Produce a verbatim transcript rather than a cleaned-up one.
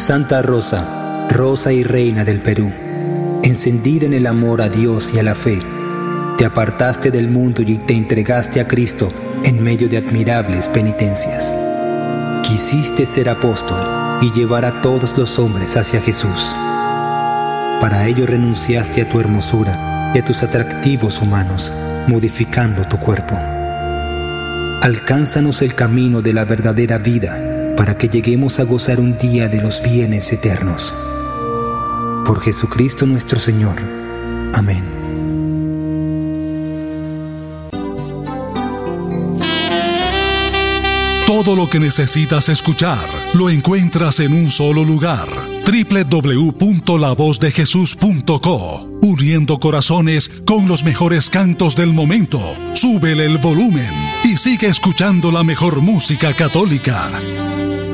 Santa Rosa, Rosa y Reina del Perú, encendida en el amor a Dios y a la fe, te apartaste del mundo y te entregaste a Cristo en medio de admirables penitencias. Quisiste ser apóstol y llevar a todos los hombres hacia Jesús. Para ello renunciaste a tu hermosura y a tus atractivos humanos, modificando tu cuerpo. Alcánzanos el camino de la verdadera vida para que lleguemos a gozar un día de los bienes eternos. Por Jesucristo nuestro Señor. Amén. Todo lo que necesitas escuchar lo encuentras en un solo lugar. doble u doble u doble u punto la voz de jesús punto co. Uniendo corazones con los mejores cantos del momento. Súbele el volumen y sigue escuchando la mejor música católica.